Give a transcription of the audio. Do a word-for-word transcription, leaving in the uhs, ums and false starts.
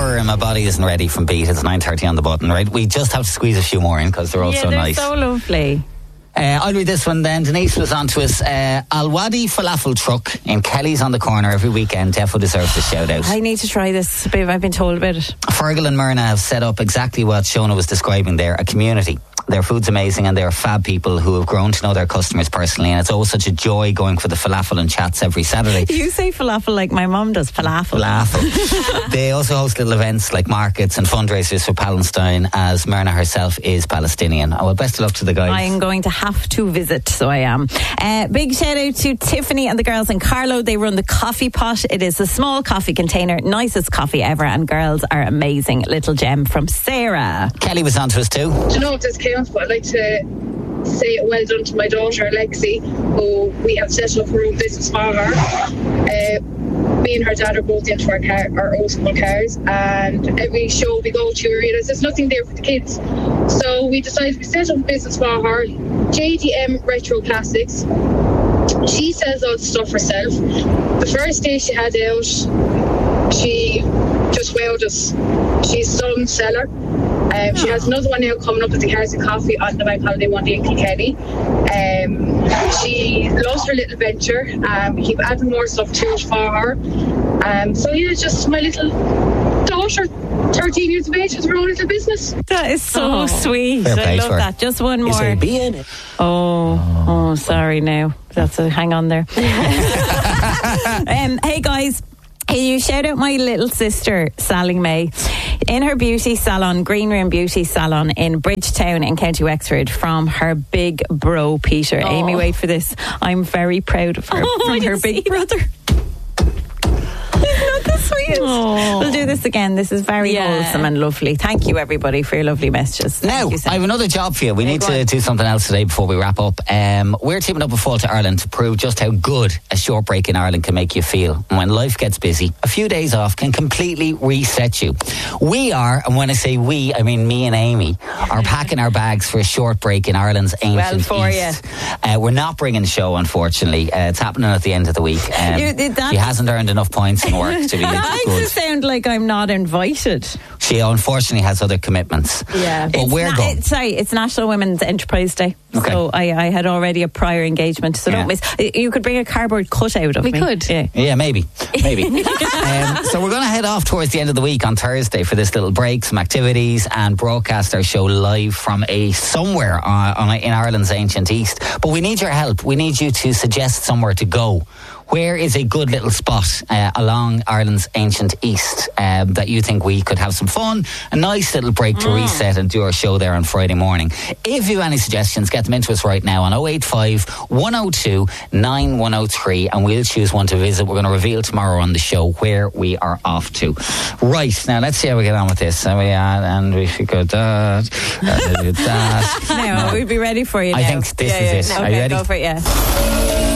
whenever my body isn't ready from beat, it's nine thirty on the button, right? We just have to squeeze a few more in because they're all yeah, so they're nice. so lovely. Uh, I'll read this one then. Denise was on to us. Uh, Al Wadi Falafel Truck in Kelly's on the corner every weekend. Defo deserves a shout out. I need to try this. I've been told about it. Fergal and Myrna have set up exactly what Shona was describing there, a community. Their food's amazing and they're fab people who have grown to know their customers personally, and it's always such a joy going for the falafel and chats every Saturday. You say falafel like my mum does. Falafel. Falafel. They also host little events like markets and fundraisers for Palestine, as Myrna herself is Palestinian. Oh, well, best of luck to the guys. I'm going to have to visit, so I am. Uh, big shout out to Tiffany and the girls in Carlow. They run the Coffee Pot. It is a small coffee container, nicest coffee ever, and girls are amazing. Little gem from Sarah. Kelly was on to us too. Do you know what this came but I'd like to say well done to my daughter Lexi, who we have set up her own business for her. Uh, me and her dad are both into our car, our old school cars, and every show we go to we realise there's nothing there for the kids, so we decided to set up a business for her, J D M Retro Classics. She sells all the stuff herself. The first day she had out, she just wowed us. She's a stone seller. Um, she has another one now coming up at the Cars and Coffee on the bank holiday one day in Kilkenny. Um, she loves her little venture. Um, we keep adding more stuff to it for her. Um, so yeah, just my little daughter, thirteen years of age, has her own little business. That is so oh. sweet. Fair I love her. that. Just one more. Is there a bee in it? Oh, oh, sorry now. That's a hang on there. um, hey guys. Can you shout out my little sister, Sally May, in her beauty salon, Green Room Beauty Salon in Bridgetown in County Wexford, from her big bro, Peter. Oh. Amy, wait for this. I'm very proud of her, Oh, from I her didn't big see brother. Isn't that the sweetest? Oh. We'll do this again. This is very Yeah. wholesome and lovely. Thank you, everybody, for your lovely messages. Thank Now, you so I have another job for you. We Yeah, need go to on. do something else today before we wrap up. Um, we're teaming up with Fáilte Ireland to prove just how good a short break in Ireland can make you feel. And when life gets busy, a few days off can completely reset you. We are, and when I say we, I mean me and Amy, are packing our bags for a short break in Ireland's ancient for East. Uh, we're not bringing the show, unfortunately. Uh, it's happening at the end of the week. Um, You- that- she hasn't earned enough points in work to be That makes good. it sound like I'm not invited. She unfortunately has other commitments. Yeah. But It's we're na- going. it's- Sorry, it's National Women's Enterprise Day. Okay. So I, I had already a prior engagement. So Yeah. don't miss. You could bring a cardboard cutout of We me. could. Yeah. Yeah, maybe. Maybe. um, so we're going to head off towards the end of the week on Thursday for this little break, some activities, and broadcast our show live from a somewhere uh, on a, in Ireland's ancient East. But we need your help. We need you to suggest somewhere to go. Where is a good little spot uh, along Ireland's ancient East um, that you think we could have some fun, a nice little break to reset and do our show there on Friday morning? If you have any suggestions, get them into us right now on oh eight five, one oh two, nine one oh three, and we'll choose one to visit. We're going to reveal tomorrow on the show where we are off to. Right, now let's see how we get on with this. And we, uh, and we should go that, and do that. No, we'd be ready for you now. I think this Yeah, is yeah. it. Are Okay, you ready? go for it, yeah.